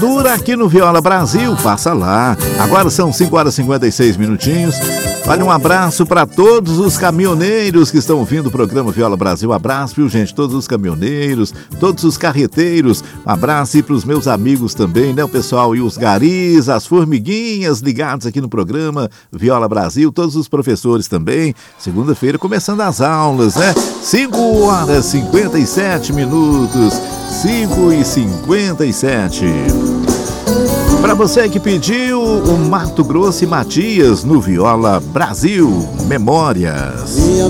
Aqui no Viola Brasil, passa lá. Agora são 5 horas e 56 minutinhos. Olha, um abraço para todos os caminhoneiros que estão ouvindo o programa Viola Brasil. Abraço, viu, gente? Todos os caminhoneiros, todos os carreteiros. Um abraço e para os meus amigos também, né? O pessoal e os garis, as formiguinhas ligados aqui no programa Viola Brasil. Todos os professores também. Segunda-feira começando as aulas, né? 5 horas e 57 minutos. 5h57. Para você que pediu o Mato Grosso e Matias no Viola Brasil Memórias. Minha